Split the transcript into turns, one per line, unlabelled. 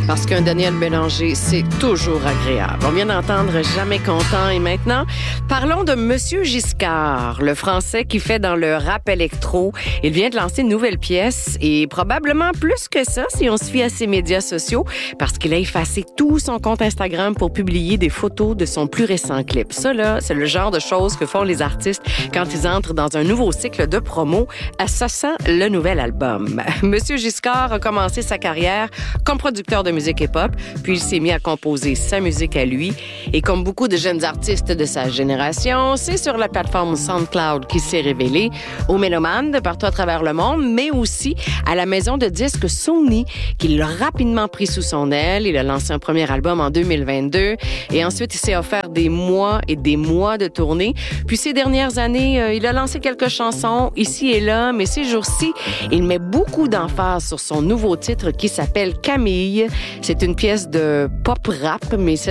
Parce qu'un Daniel Bélanger, c'est toujours agréable. On vient d'entendre Jamais content et maintenant, parlons de Monsieur Giscard, le Français qui fait dans le rap électro. Il vient de lancer une nouvelle pièce et probablement plus que ça si on se fie à ses médias sociaux parce qu'il a effacé tout son compte Instagram pour publier des photos de son plus récent clip. Ça, là, c'est le genre de choses que font les artistes quand ils entrent dans un nouveau cycle de promo. Ça sent le nouvel album. Monsieur Giscard a commencé sa carrière comme producteur de musique hip-hop, puis il s'est mis à composer sa musique à lui. Et comme beaucoup de jeunes artistes de sa génération, c'est sur la plateforme SoundCloud qu'il s'est révélé aux mélomanes de partout à travers le monde, mais aussi à la maison de disques Sony, qui l'a rapidement pris sous son aile. Il a lancé un premier album en 2022 et ensuite il s'est offert des mois et des mois de tournée. Puis ces dernières années, il a lancé quelques chansons ici et là, mais ces jours-ci, il met beaucoup d'emphase sur son nouveau titre qui s'appelle Camille. C'est une pièce de pop rap, mais